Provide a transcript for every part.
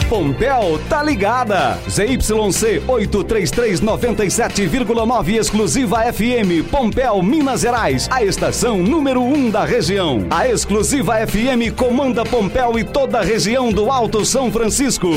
Pompéu tá ligada. ZYC 83397,9 exclusiva FM, Pompéu, Minas Gerais. A estação número 1 da região. A exclusiva FM comanda Pompéu e toda a região do Alto São Francisco.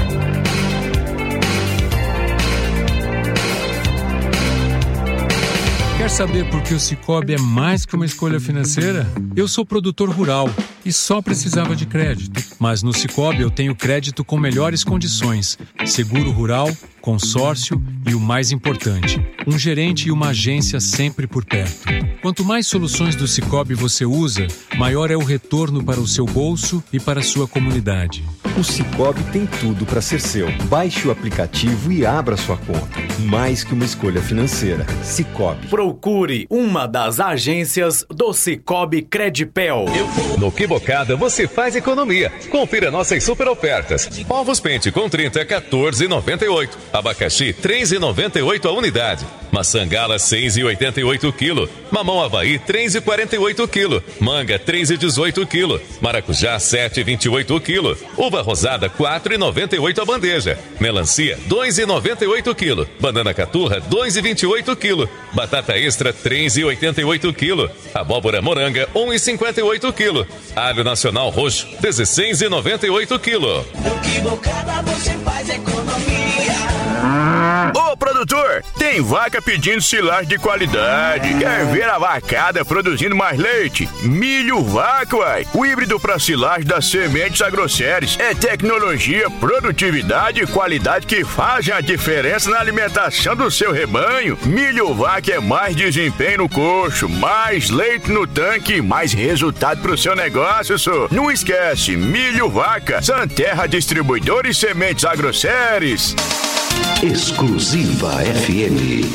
Quer saber por que o Sicoob é mais que uma escolha financeira? Eu sou produtor rural e só precisava de crédito. Mas no Sicoob eu tenho crédito com melhores condições, seguro rural, consórcio e o mais importante, um gerente e uma agência sempre por perto. Quanto mais soluções do Sicoob você usa, maior é o retorno para o seu bolso e para a sua comunidade. O Sicoob tem tudo para ser seu. Baixe o aplicativo e abra sua conta. Mais que uma escolha financeira. Sicoob. Procure uma das agências do Sicoob Credipel. No Quibocada você faz economia. Confira nossas super ofertas. Ovos Pente com 30 é R$14,98. Abacaxi 3,98 a unidade. Maçã Gala 6,88 kg. Mamão Havaí 3,48 kg. Manga 3,18 kg. Maracujá 7,28 kg. Uva rosada 4,98 a bandeja. Melancia 2,98 kg. Banana caturra 2,28 kg. Batata extra 3,88 kg. Abóbora moranga 1,58 kg. Alho nacional roxo 16,98 kg. No Quibocada você faz economia. Ô produtor, tem vaca pedindo silagem de qualidade. Quer ver a vacada produzindo mais leite? Milho Vaca, uai. O híbrido para silagem das Sementes Agroceres. É tecnologia, produtividade e qualidade que fazem a diferença na alimentação do seu rebanho. Milho Vaca é mais desempenho no coxo, mais leite no tanque, mais resultado pro seu negócio, só. Não esquece, Milho Vaca, Santerra Distribuidora e Sementes Agroceres. Exclusiva FM.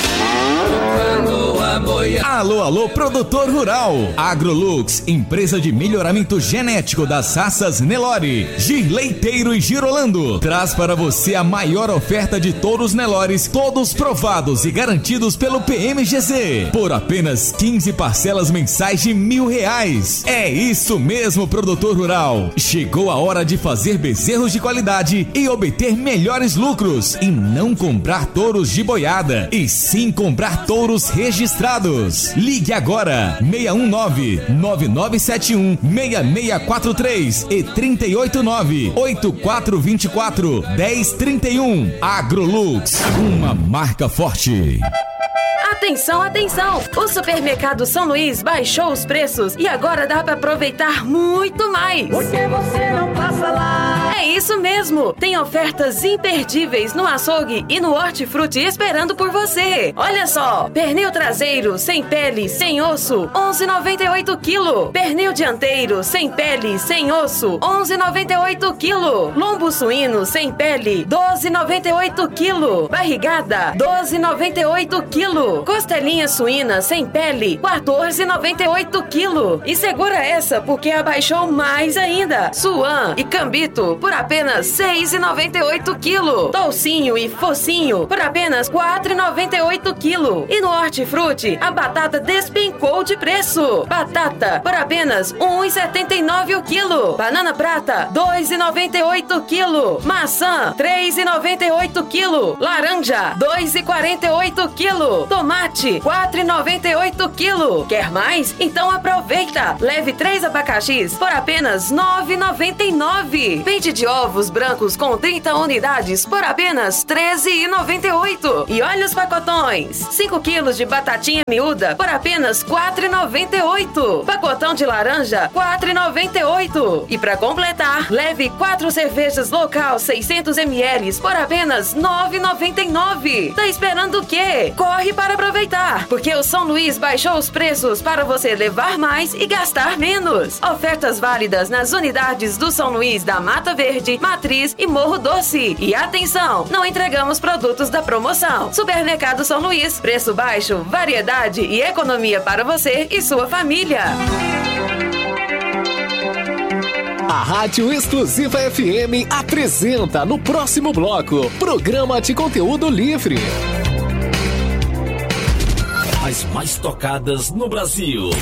Alô, alô, produtor rural. Agrolux, empresa de melhoramento genético das raças Nelore, Girleiteiro e Girolando, traz para você a maior oferta de touros Nelores, todos provados e garantidos pelo PMGZ, por apenas 15 parcelas mensais de R$1.000. É isso mesmo, produtor rural. Chegou a hora de fazer bezerros de qualidade e obter melhores lucros, e não comprar touros de boiada, e sim comprar touros registrados. Ligue agora 619-9971-6643 e 389-8424-1031. Agrolux, uma marca forte. Atenção, atenção! O Supermercado São Luís baixou os preços e agora dá para aproveitar muito mais. Por que você não passa lá? É isso mesmo! Tem ofertas imperdíveis no açougue e no hortifruti esperando por você. Olha só! Pernil traseiro, sem pele, sem osso, 11,98 kg. Pernil dianteiro, sem pele, sem osso, 11,98 kg. Lombo suíno, sem pele, 12,98 kg. Barrigada, 12,98 kg. Costelinha suína sem pele, 14,98 kg. E segura essa porque abaixou mais ainda. Suã e cambito por apenas 6,98 kg. Toucinho e focinho por apenas 4,98 kg. E no hortifruti a batata despencou de preço. Batata por apenas 1,79 o quilo. Banana prata 2,98 kg. Maçã 3,98 kg. Laranja 2,48 kg. Tomate 4,98 kg. Quer mais? Então aproveita. Leve 3 abacaxis por apenas 9,99. Pente de ovos brancos com 30 unidades por apenas 13,98. E olha os pacotões. 5 quilos de batatinha miúda por apenas 4,98. Pacotão de laranja 4,98. E para completar, leve 4 cervejas local 600 ml por apenas 9,99. Tá esperando o quê? Corre para aproveitar, porque o São Luís baixou os preços para você levar mais e gastar menos. Ofertas válidas nas unidades do São Luís da Mata Verde, Matriz e Morro Doce. E atenção, não entregamos produtos da promoção. Supermercado São Luís, preço baixo, variedade e economia para você e sua família. A Rádio Exclusiva FM apresenta no próximo bloco programa de conteúdo livre. As mais tocadas no Brasil.